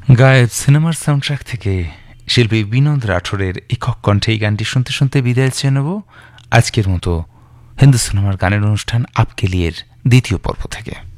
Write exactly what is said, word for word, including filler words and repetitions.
গায়েব সিনেমার সাউন্ডট্র্যাক থেকে শিল্পী বিনোদ রাঠোরের একক কণ্ঠে এই গানটি শুনতে শুনতে বিদায় চেয়ে নেব আজকের মতো হিন্দু সিনেমার গানের অনুষ্ঠান আপকে লিয়ের দ্বিতীয় পর্ব থেকে।